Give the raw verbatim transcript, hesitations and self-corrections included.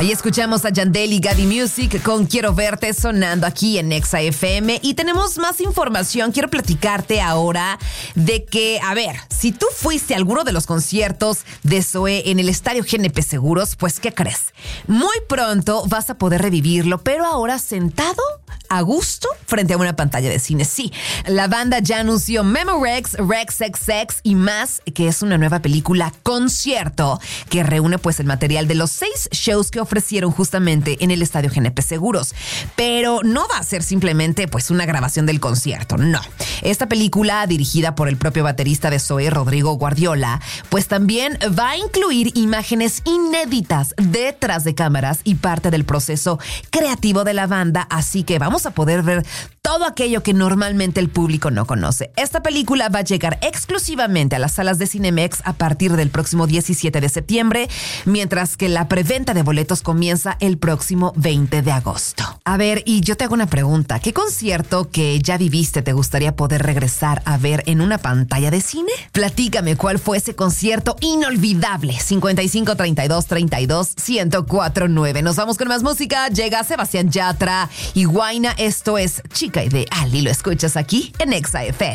Ahí escuchamos a Yandel y Gaby Music con Quiero Verte sonando aquí en Exa F M. Y tenemos más información. Quiero platicarte ahora de que, a ver, si tú fuiste a alguno de los conciertos de Zoé en el Estadio G N P Seguros, pues ¿qué crees? Muy pronto vas a poder revivirlo, pero ahora sentado a gusto frente a una pantalla de cine. Sí, la banda ya anunció Memorex, Rex X X y más, que es una nueva película concierto que reúne pues el material de los seis shows que ofrecieron justamente en el Estadio G N P Seguros. Pero no va a ser simplemente pues una grabación del concierto, no. Esta película, dirigida por el propio baterista de Zoé, Rodrigo Guardiola, pues también va a incluir imágenes inéditas detrás de cámaras y parte del proceso creativo de la banda, así que vamos a poder ver todo aquello que normalmente el público no conoce. Esta película va a llegar exclusivamente a las salas de Cinemex a partir del próximo diecisiete de septiembre, mientras que la preventa de boletos comienza el próximo veinte de agosto. A ver, y yo te hago una pregunta. ¿Qué concierto que ya viviste te gustaría poder regresar a ver en una pantalla de cine? Platícame cuál fue ese concierto inolvidable. cincuenta y cinco, treinta y dos, treinta y dos, ciento cuatro nueve. Nos vamos con más música. Llega Sebastián Yatra y Guayna. Esto es Chica Ideal y lo escuchas aquí en Exa F M.